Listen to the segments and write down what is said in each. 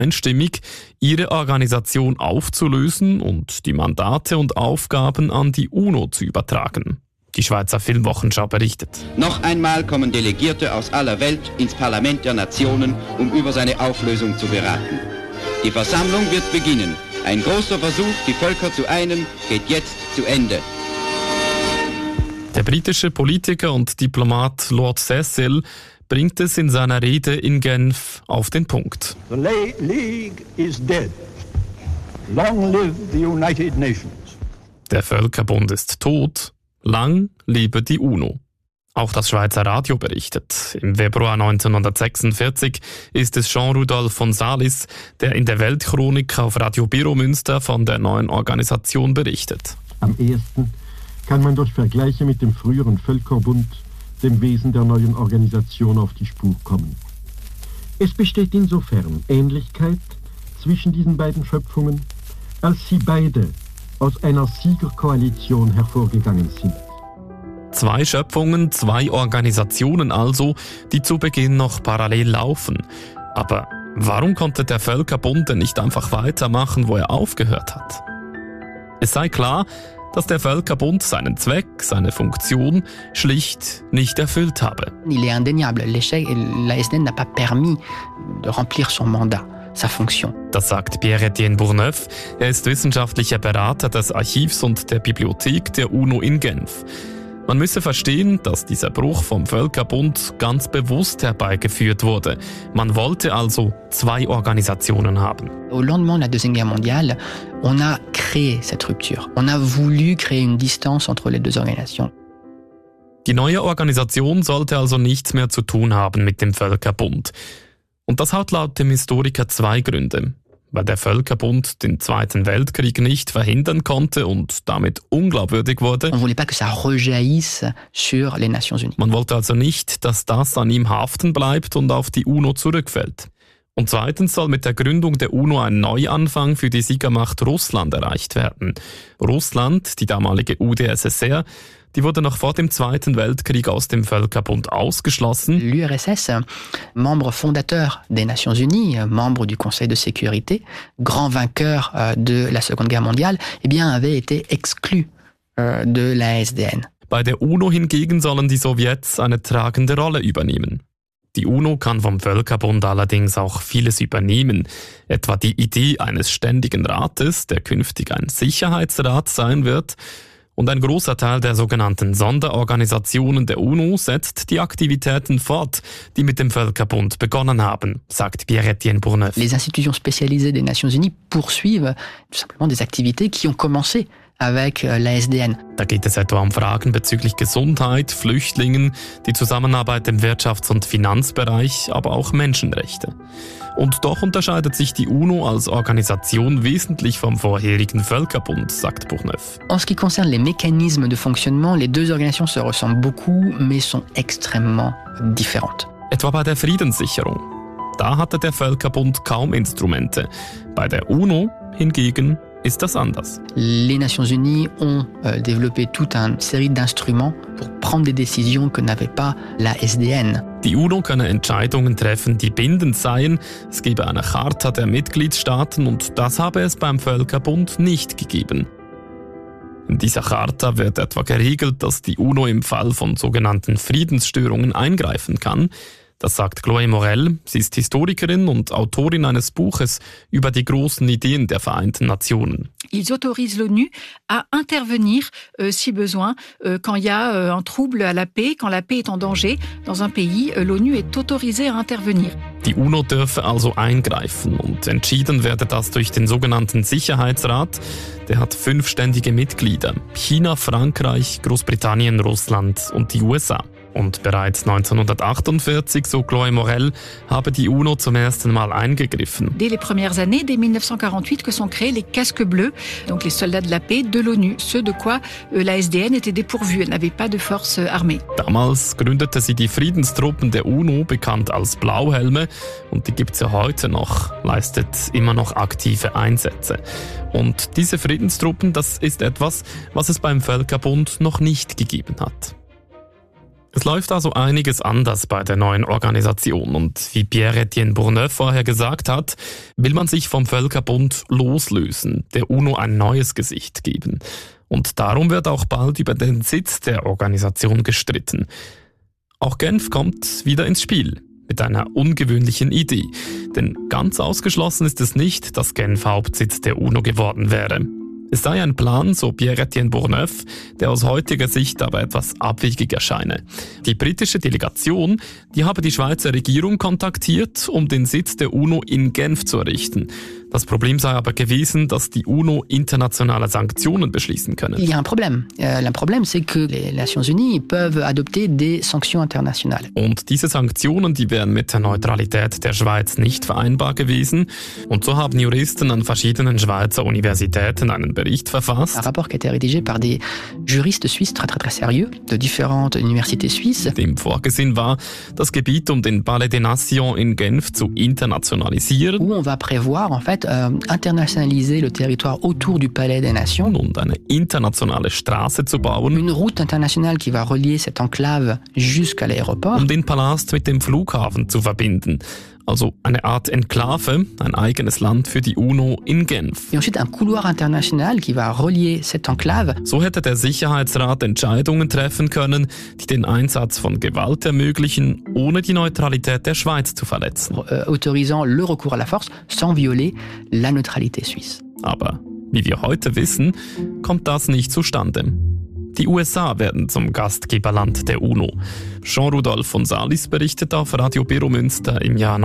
einstimmig, ihre Organisation aufzulösen und die Mandate und Aufgaben an die UNO zu übertragen. Die Schweizer Filmwochenschau berichtet. Noch einmal kommen Delegierte aus aller Welt ins Parlament der Nationen, um über seine Auflösung zu beraten. Die Versammlung wird beginnen. Ein großer Versuch, die Völker zu einen, geht jetzt zu Ende. Der britische Politiker und Diplomat Lord Cecil bringt es in seiner Rede in Genf auf den Punkt. The League is dead. Long live the United Nations. Der Völkerbund ist tot. Lang lebe die UNO. Auch das Schweizer Radio berichtet. Im Februar 1946 ist es Jean-Rudolph von Salis, der in der Weltchronik auf Radio Biro Münster von der neuen Organisation berichtet. Am ehesten kann man durch Vergleiche mit dem früheren Völkerbund dem Wesen der neuen Organisation auf die Spur kommen. Es besteht insofern Ähnlichkeit zwischen diesen beiden Schöpfungen, als sie beide aus einer Siegerkoalition hervorgegangen sind. Zwei Schöpfungen, zwei Organisationen also, die zu Beginn noch parallel laufen. Aber warum konnte der Völkerbund denn nicht einfach weitermachen, wo er aufgehört hat? Es sei klar, dass der Völkerbund seinen Zweck, seine Funktion schlicht nicht erfüllt habe. Il est indéniable, l'échec, l'ASDN n'a pas permis de remplir son mandat. Sa fonction. Das sagt Pierre-Étienne Bourneuf. Er ist wissenschaftlicher Berater des Archivs und der Bibliothek der UNO in Genf. Man müsse verstehen, dass dieser Bruch vom Völkerbund ganz bewusst herbeigeführt wurde. Man wollte also zwei Organisationen haben. Au lendemain de la Deuxième Guerre mondiale, on a créé cette rupture. On a voulu créer une distance entre les deux organisations. Die neue Organisation sollte also nichts mehr zu tun haben mit dem Völkerbund. Und das hat laut dem Historiker zwei Gründe. Weil der Völkerbund den Zweiten Weltkrieg nicht verhindern konnte und damit unglaubwürdig wurde. On voulait pas que ça rejaillisse sur les Nations Unies. Man wollte also nicht, dass das an ihm haften bleibt und auf die UNO zurückfällt. Und zweitens soll mit der Gründung der UNO ein Neuanfang für die Siegermacht Russland erreicht werden. Russland, die damalige UdSSR, die wurde noch vor dem Zweiten Weltkrieg aus dem Völkerbund ausgeschlossen. L'URSS, membre fondateur des Nations Unies, membre du Conseil de sécurité, grand vainqueur de la Seconde Guerre mondiale, eh bien, avait été exclu de la ASDN. Bei der UNO hingegen sollen die Sowjets eine tragende Rolle übernehmen. Die UNO kann vom Völkerbund allerdings auch vieles übernehmen, etwa die Idee eines ständigen Rates, der künftig ein Sicherheitsrat sein wird. Und ein großer Teil der sogenannten Sonderorganisationen der UNO setzt die Aktivitäten fort, die mit dem Völkerbund begonnen haben, sagt Pierre-Étienne Bourneuf. Les institutions spécialisées des Nations Unies poursuivent tout simplement des activités qui ont commencé avec l'ASDN. Da geht es etwa um Fragen bezüglich Gesundheit, Flüchtlingen, die Zusammenarbeit im Wirtschafts- und Finanzbereich, aber auch Menschenrechte. Und doch unterscheidet sich die UNO als Organisation wesentlich vom vorherigen Völkerbund, sagt Bourneuf. En ce qui concerne les mécanismes de fonctionnement, les deux organisations se ressemblent beaucoup, mais sont extrêmement différentes. Etwa bei der Friedenssicherung. Da hatte der Völkerbund kaum Instrumente. Bei der UNO hingegen ist das anders. Les Nations Unies ont développé toute une série d'instruments pour prendre des décisions que n'avait pas la SDN. Die UNO könne Entscheidungen treffen, die bindend seien. Es gebe eine Charta der Mitgliedstaaten und das habe es beim Völkerbund nicht gegeben. In dieser Charta wird etwa geregelt, dass die UNO im Fall von sogenannten Friedensstörungen eingreifen kann. Das sagt Chloé Morel. Sie ist Historikerin und Autorin eines Buches über die großen Ideen der Vereinten Nationen. Ils autorisent l'ONU à intervenir, si besoin, quand il y a un trouble à la paix, quand la paix est en danger dans un pays, l'ONU est autorisée à intervenir. Die UNO dürfe also eingreifen und entschieden werde das durch den sogenannten Sicherheitsrat. Der hat 5 ständige Mitglieder: China, Frankreich, Großbritannien, Russland und die USA. Und bereits 1948, so Chloé Morel, habe die UNO zum ersten Mal eingegriffen. Dès les premières années, dès 1948, que sont créés les casques bleus, donc les soldats de la paix de l'ONU, ce de quoi la SDN était dépourvue, elle n'avait pas de force armée. Damals gründete sie die Friedenstruppen der UNO, bekannt als Blauhelme, und die gibt's ja heute noch, leistet immer noch aktive Einsätze. Und diese Friedenstruppen, das ist etwas, was es beim Völkerbund noch nicht gegeben hat. Es läuft also einiges anders bei der neuen Organisation und wie Pierre-Etienne Bourneuf vorher gesagt hat, will man sich vom Völkerbund loslösen, der UNO ein neues Gesicht geben. Und darum wird auch bald über den Sitz der Organisation gestritten. Auch Genf kommt wieder ins Spiel mit einer ungewöhnlichen Idee, denn ganz ausgeschlossen ist es nicht, dass Genf Hauptsitz der UNO geworden wäre. Es sei ein Plan, so Pierre-Etienne Bourneuf, der aus heutiger Sicht aber etwas abwegig erscheine. Die britische Delegation, die habe die Schweizer Regierung kontaktiert, um den Sitz der UNO in Genf zu errichten. Das Problem sei aber gewesen, dass die UNO internationale Sanktionen beschließen können. Il y a un problème. Le problème, c'est que les Nations Unies peuvent adopter des sanctions internationales. Und diese Sanktionen, die wären mit der Neutralität der Schweiz nicht vereinbar gewesen. Und so haben Juristen an verschiedenen Schweizer Universitäten einen Bericht verfasst. Un rapport qui a été rédigé par des juristes suisses très sérieux de différentes universités suisses. Dem vorgesehen war, das Gebiet um den Palais des Nations in Genf zu internationalisieren. Où on va prévoir en fait internationaliser le territoire autour du Palais des Nations. Und eine internationale Straße zu bauen. Une route internationale qui va relier cette enclave jusqu'à l'aéroport. Um den Palast mit dem Flughafen zu verbinden. Also eine Art Enklave, ein eigenes Land für die UNO in Genf. Et ensuite un couloir international qui va relier cette enclave. So hätte der Sicherheitsrat Entscheidungen treffen können, die den Einsatz von Gewalt ermöglichen, ohne die Neutralität der Schweiz zu verletzen. Autorisant le recours à la force sans violer la neutralité suisse. Aber wie wir heute wissen, kommt das nicht zustande. Die USA werden zum Gastgeberland der UNO. Jean-Rudolf von Salis berichtet auf Radio Bero Münster im Jahr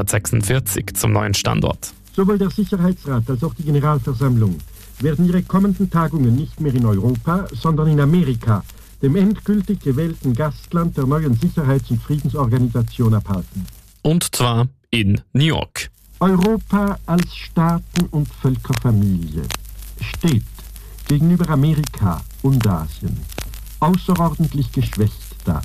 1946 zum neuen Standort. Sowohl der Sicherheitsrat als auch die Generalversammlung werden ihre kommenden Tagungen nicht mehr in Europa, sondern in Amerika, dem endgültig gewählten Gastland der neuen Sicherheits- und Friedensorganisation, abhalten. Und zwar in New York. Europa als Staaten- und Völkerfamilie steht gegenüber Amerika und Asien außerordentlich geschwächt da.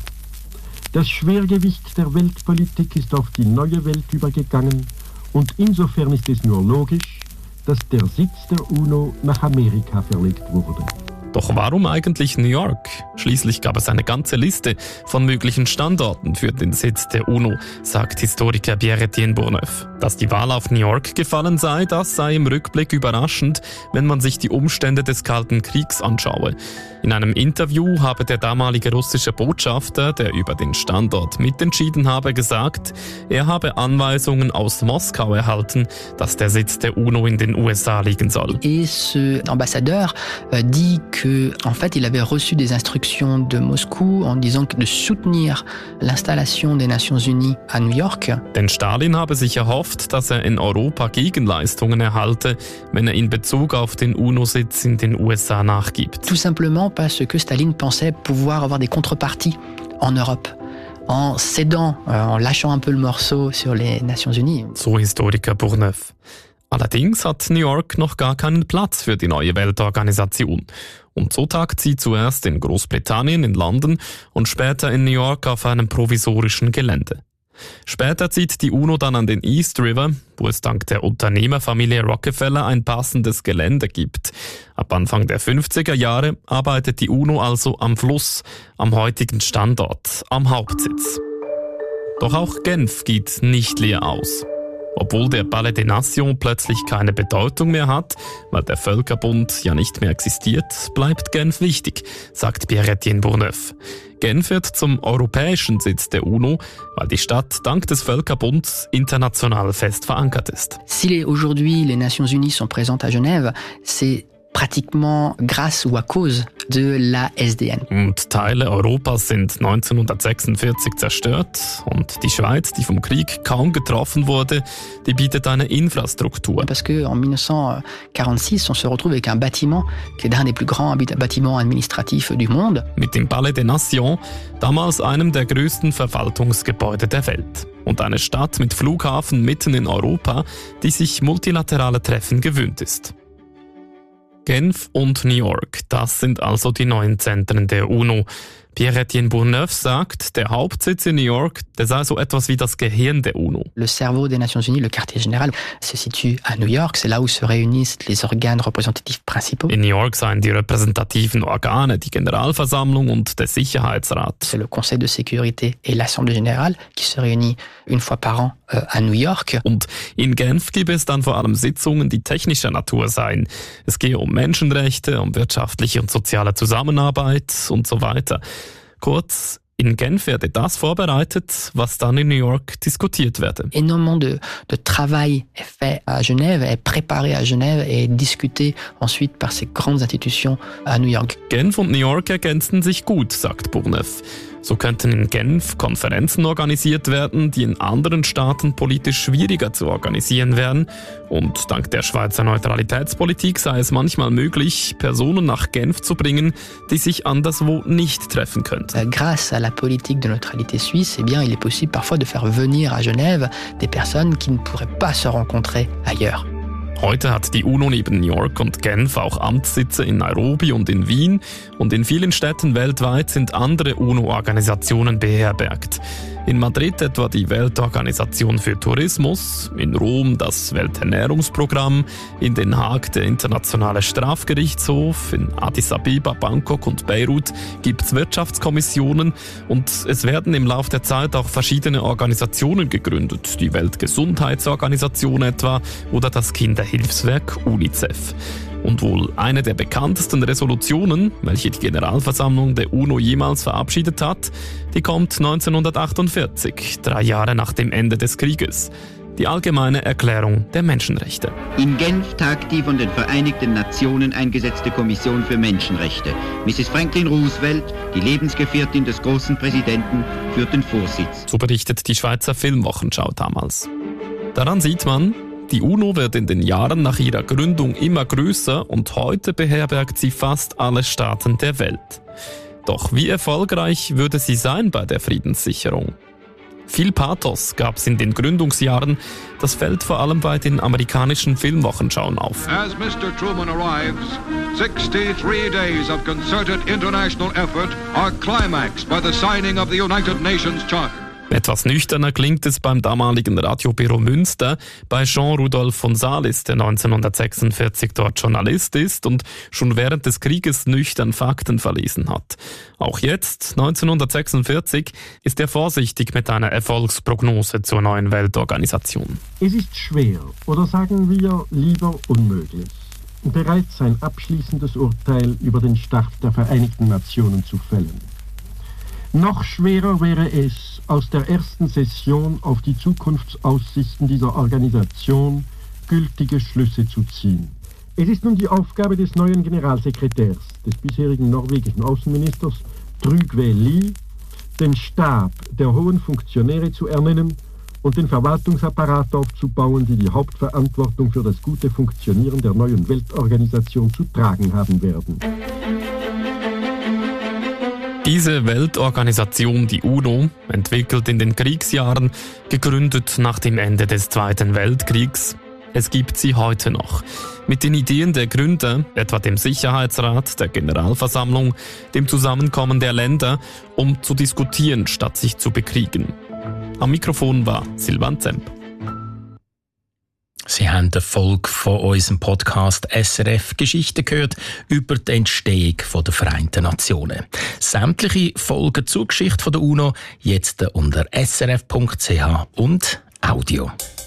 Das Schwergewicht der Weltpolitik ist auf die neue Welt übergegangen und insofern ist es nur logisch, dass der Sitz der UNO nach Amerika verlegt wurde. Doch warum eigentlich New York? Schließlich gab es eine ganze Liste von möglichen Standorten für den Sitz der UNO, sagt Historiker Pierre-Etienne Bourneuf. Dass die Wahl auf New York gefallen sei, das sei im Rückblick überraschend, wenn man sich die Umstände des Kalten Kriegs anschaue. In einem Interview habe der damalige russische Botschafter, der über den Standort mitentschieden habe, gesagt, er habe Anweisungen aus Moskau erhalten, dass der Sitz der UNO in den USA liegen soll. Et ce ambassadeur dit que, en fait, il avait reçu des instructions de Moscou en disant de soutenir l'installation des Nations Unies à New York. Denn Stalin habe sich erhofft, dass er in Europa Gegenleistungen erhalte, wenn er in Bezug auf den UNO-Sitz in den USA nachgibt. Tout simplement parce que Staline pensait pouvoir avoir des contreparties en Europe. En cédant, en lâchant un peu le morceau sur les Nations Unies. So Historiker Bourneuf. Allerdings hat New York noch gar keinen Platz für die neue Weltorganisation. Und so tagt sie zuerst in Großbritannien, in London und später in New York auf einem provisorischen Gelände. Später zieht die UNO dann an den East River, wo es dank der Unternehmerfamilie Rockefeller ein passendes Gelände gibt. Ab Anfang der 50er Jahre arbeitet die UNO also am Fluss, am heutigen Standort, am Hauptsitz. Doch auch Genf geht nicht leer aus. Obwohl der Palais des Nations plötzlich keine Bedeutung mehr hat, weil der Völkerbund ja nicht mehr existiert, bleibt Genf wichtig, sagt Pierre-Etienne Bourneuf. Genf wird zum europäischen Sitz der UNO, weil die Stadt dank des Völkerbunds international fest verankert ist. Si aujourd'hui les Nations Unies sont présentes à Genève, c'est pratiquement grâce ou à cause de la SDN. Und Teile Europas sind 1946 zerstört und die Schweiz, die vom Krieg kaum getroffen wurde, die bietet eine Infrastruktur. Parce que en 1946, on se retrouve avec un bâtiment qui est l'un des plus grands bâtiments administratifs du monde. Mit dem Palais des Nations, damals einem der größten Verwaltungsgebäude der Welt. Und eine Stadt mit Flughafen mitten in Europa, die sich multilaterale Treffen gewöhnt ist. Genf und New York, das sind also die neuen Zentren der UNO. Pierre-Etienne Bourneuf sagt, der Hauptsitz in New York, der sei so etwas wie das Gehirn der UNO. Le cerveau des Nations Unies, le quartier général, se situe à New York. C'est là où se réunissent les organes représentatifs principaux. In New York seien die repräsentativen Organe die Generalversammlung und der Sicherheitsrat. C'est le Conseil de sécurité et l'Assemblée générale qui se réunit une fois par an à New York. Und in Genf gibt es dann vor allem Sitzungen, die technischer Natur seien. Es gehe um Menschenrechte, um wirtschaftliche und soziale Zusammenarbeit und so weiter. Kurz, in Genf werde das vorbereitet, was dann in New York diskutiert werde. Énormément de travail est fait à Genève, est préparé à Genève et discuté ensuite par ces grandes institutions à New York. Genf und New York ergänzen sich gut, sagt Bourneuf. So könnten in Genf Konferenzen organisiert werden, die in anderen Staaten politisch schwieriger zu organisieren wären. Und dank der Schweizer Neutralitätspolitik sei es manchmal möglich, Personen nach Genf zu bringen, die sich anderswo nicht treffen könnten. Grâce à la politique de neutralité suisse, eh bien, il est possible parfois de faire venir à Genève des personnes qui ne pourraient pas se rencontrer ailleurs. Heute hat die UNO neben New York und Genf auch Amtssitze in Nairobi und in Wien und in vielen Städten weltweit sind andere UNO-Organisationen beherbergt. In Madrid etwa die Weltorganisation für Tourismus, in Rom das Welternährungsprogramm, in Den Haag der Internationale Strafgerichtshof, in Addis Abeba, Bangkok und Beirut gibt's Wirtschaftskommissionen und es werden im Laufe der Zeit auch verschiedene Organisationen gegründet, die Weltgesundheitsorganisation etwa oder das Kinderhilfswerk UNICEF. Und wohl eine der bekanntesten Resolutionen, welche die Generalversammlung der UNO jemals verabschiedet hat, die kommt 1948, 3 Jahre nach dem Ende des Krieges. Die Allgemeine Erklärung der Menschenrechte. In Genf tagt die von den Vereinigten Nationen eingesetzte Kommission für Menschenrechte. Mrs. Franklin Roosevelt, die Lebensgefährtin des großen Präsidenten, führt den Vorsitz. So berichtet die Schweizer Filmwochenschau damals. Daran sieht man, die UNO wird in den Jahren nach ihrer Gründung immer größer und heute beherbergt sie fast alle Staaten der Welt. Doch wie erfolgreich würde sie sein bei der Friedenssicherung? Viel Pathos gab es in den Gründungsjahren, das fällt vor allem bei den amerikanischen Filmwochenschauen auf. As Mr. Truman arrives, 63 days of concerted international effort are climaxed by the signing of the United Nations Charter. Etwas nüchterner klingt es beim damaligen Radiobüro Münster bei Jean-Rudolph von Salis, der 1946 dort Journalist ist und schon während des Krieges nüchtern Fakten verlesen hat. Auch jetzt, 1946, ist er vorsichtig mit einer Erfolgsprognose zur neuen Weltorganisation. Es ist schwer, oder sagen wir lieber unmöglich, bereits ein abschließendes Urteil über den Start der Vereinigten Nationen zu fällen. Noch schwerer wäre es, aus der ersten Session auf die Zukunftsaussichten dieser Organisation gültige Schlüsse zu ziehen. Es ist nun die Aufgabe des neuen Generalsekretärs, des bisherigen norwegischen Außenministers Trygve Lie, den Stab der hohen Funktionäre zu ernennen und den Verwaltungsapparat aufzubauen, die die Hauptverantwortung für das gute Funktionieren der neuen Weltorganisation zu tragen haben werden. Diese Weltorganisation, die UNO, entwickelt in den Kriegsjahren, gegründet nach dem Ende des Zweiten Weltkriegs. Es gibt sie heute noch. Mit den Ideen der Gründer, etwa dem Sicherheitsrat, der Generalversammlung, dem Zusammenkommen der Länder, um zu diskutieren, statt sich zu bekriegen. Am Mikrofon war Silvan Zemp. Sie haben eine Folge von unserem Podcast SRF Geschichte gehört über die Entstehung der Vereinten Nationen. Sämtliche Folgen zur Geschichte der UNO jetzt unter srf.ch und Audio.